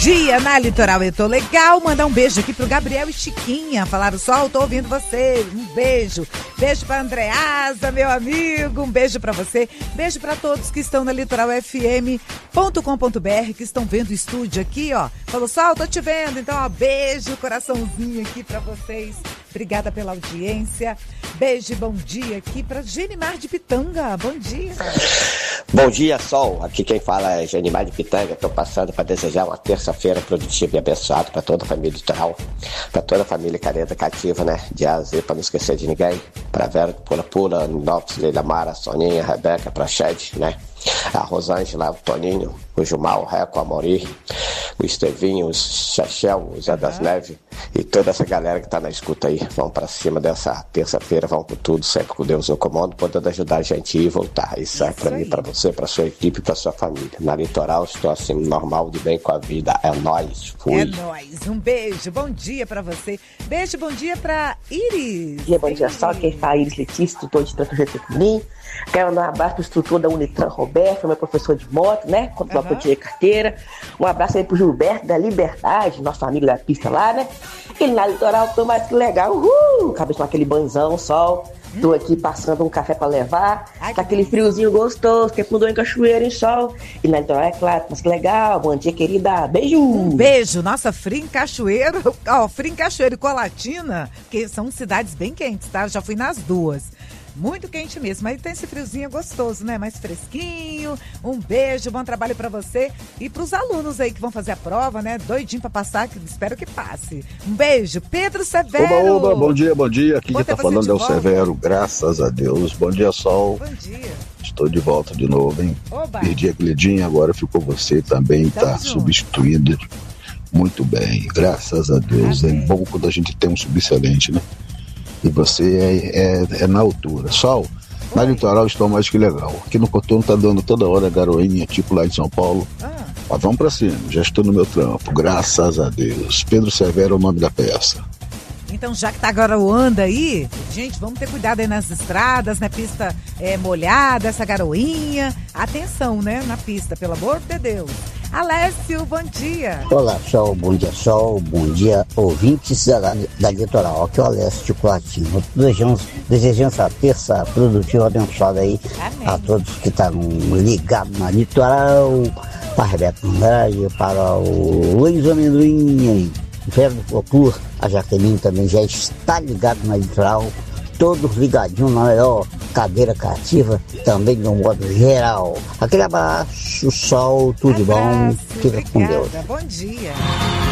dia na Litoral. Eu tô legal. Mandar um beijo aqui pro Gabriel e Chiquinha. Falaram só, eu tô ouvindo você. Um beijo. Beijo pra Andreasa, meu amigo. Um beijo pra você. Beijo pra todos que estão na litoralfm.com.br, que estão vendo o estúdio aqui, ó. Falou só, eu tô te vendo. Então, ó, beijo, coraçãozinho aqui pra vocês. Obrigada pela audiência. Beijo e bom dia aqui pra Genimar de Pitanga. Bom dia. Bom dia, Sol. Aqui quem fala é Genimar de Pitanga. Estou passando para desejar uma terça-feira produtiva e abençoada para toda a família Litoral, para toda a família Careta Cativa, né? De A a Z, para não esquecer de ninguém. Para Vera Pula Pula, Nopes, Leila Mara, Soninha, Rebeca, para Shed, né? A Rosângela, o Toninho, o Gilmar, o Reco, a Mori, o Estevinho, o Chachel, o Zé das Neves e toda essa galera que tá na escuta aí. Vamos pra cima dessa terça-feira, vamos com tudo, sempre com Deus no comando, podendo ajudar a gente a ir e voltar. Isso é pra mim, pra você, pra sua equipe e pra sua família. Na Litoral, estou assim, normal, de bem com a vida. É nóis, fui. É nóis, um beijo, bom dia pra você. Beijo, bom dia pra Iris. Bom dia, Sol, quem fala Iris Letícia, tutor de trânsito de mim. Quero mandar um abraço pro instrutor da Unitran, Roberto, meu professor de moto, né? Quando eu tirei carteira. Um abraço aí pro Gilberto da Liberdade, nosso amigo da pista lá, né? E na Litoral, tô mais que legal. Acabei de tomar aquele banzão, Sol. Tô aqui passando um café pra levar. Tá aquele friozinho gostoso, que mudou em Cachoeira, em Sol. E na Litoral, é claro, mas que legal. Bom dia, querida. Beijo. Um beijo. Nossa, Frio em Cachoeiro. Ó, Frio em Cachoeiro e Colatina, que são cidades bem quentes, tá? Eu já fui nas duas. Muito quente mesmo, mas tem esse friozinho gostoso, né? Mais fresquinho. Um beijo, bom trabalho pra você e pros alunos aí que vão fazer a prova, né? Doidinho pra passar, que espero que passe. Um beijo, Pedro Severo. Oba, bom dia. Aqui quem tá falando é o Severo, graças a Deus. Bom dia, Sol. Bom dia. Estou de volta de novo, hein? Oba. Perdi aquele dia, agora ficou você também, tá substituído. Muito bem, graças a Deus. Amém. É bom quando a gente tem um subexcelente, né? E você é na altura. Sol, na Litoral estou mais que legal. Aqui no Coturno tá dando toda hora garoinha, tipo lá em São Paulo. Mas vamos pra cima, já estou no meu trampo, graças a Deus. Pedro Severo é o nome da peça. Então, já que tá garoando aí, gente, vamos ter cuidado aí nas estradas, na pista molhada, essa garoinha. Atenção, né, na pista, pelo amor de Deus. Alessio, bom dia. Olá, Sol, bom dia, ouvintes da Litoral. Aqui é o Alessio de Coatinho. Desejamos essa terça produtiva abençoada aí. Amém. A todos que estão ligados na Litoral, para a Rebeca Andrade, para o Luiz Amendoim, Vera do Cocur, a Jaqueline também já está ligado na Litoral. Todos ligadinhos na melhor cadeira cativa, também no modo geral. Aquele abraço, Sol, tudo de bom, fica com Deus. Bom dia.